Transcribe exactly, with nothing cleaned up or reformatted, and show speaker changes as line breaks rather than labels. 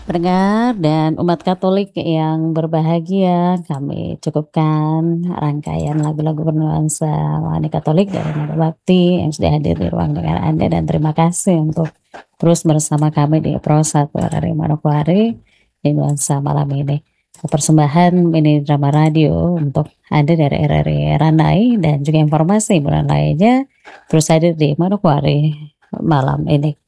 Pendengar dan umat Katolik yang berbahagia, kami cukupkan rangkaian lagu-lagu bernuansa rohani Katolik dari Nada Bakti yang sudah hadir di ruang dengar Anda, dan terima kasih untuk terus bersama kami di Pro satu R R I Manokwari di nuansa malam ini. Persembahan ini drama radio untuk Anda dari R R I Ranai, dan juga informasi hiburan lainnya terus hadir di Manokwari malam ini.